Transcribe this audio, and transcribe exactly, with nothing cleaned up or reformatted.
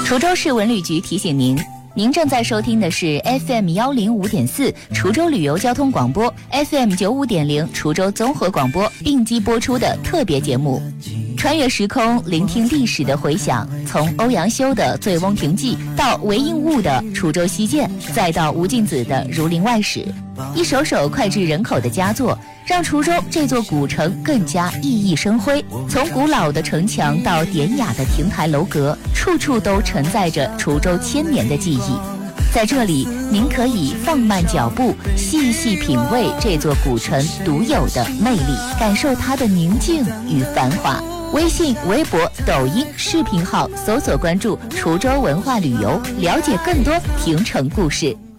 滁州市文旅局提醒您，您正在收听的是 F M 一零五点四 滁州旅游交通广播 F M 九十五点零 滁州综合广播并机播出的特别节目，穿越时空，聆听历史的回响，从欧阳修的《醉翁亭记》到韦应物的《滁州西涧》，再到吴敬梓的《儒林外史》，一首首脍炙人口的佳作，让滁州这座古城更加熠熠生辉。从古老的城墙到典雅的亭台楼阁，处处都承载着滁州千年的记忆。在这里，您可以放慢脚步，细细品味这座古城独有的魅力，感受它的宁静与繁华。微信、微博、抖音、视频号搜索关注滁州文化旅游，了解更多亭城故事。